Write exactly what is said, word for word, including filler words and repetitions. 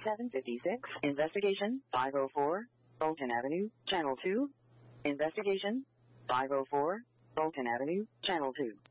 seven fifty-six. Investigation five oh four, Bolton Avenue, Channel two. Investigation five oh four, Bolton Avenue, Channel two.